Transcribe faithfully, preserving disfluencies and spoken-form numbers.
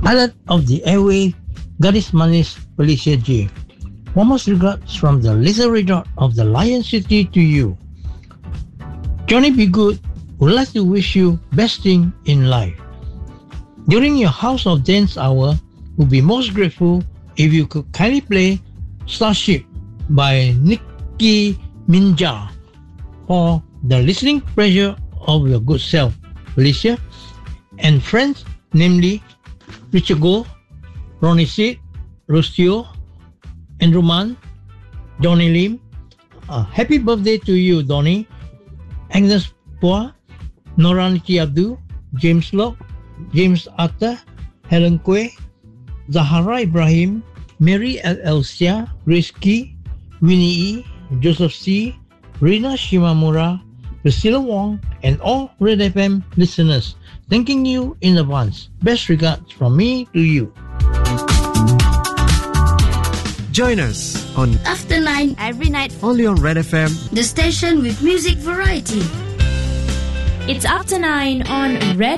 Pilot of the airway, Gadis Manis Felicia J. Warmest regards from the Little Resort of the Lion City to you. Johnny B. Good would like to wish you best thing in life. During your House of Dance hour, we'll be most grateful if you could kindly play Starship by Nicki Minaj for the listening pleasure of your good self, Felicia, and friends, namely Richard Gold, Ronnie Sid, Rostio, Andrew Mann, Donnie Lim. Uh, happy birthday to you, Donnie. Agnes Poa, Noraniki Abdul, James Locke, James Arthur, Helen Kwe, Zahara Ibrahim, Mary L. Elsia, Rizky, Winnie E., Joseph C., Rina Shimamura, Priscilla Wong, and all Red F M listeners. Thanking you in advance. Best regards from me to you. Join us on After Nine every night only on Red F M, the station with music variety. It's After Nine on Red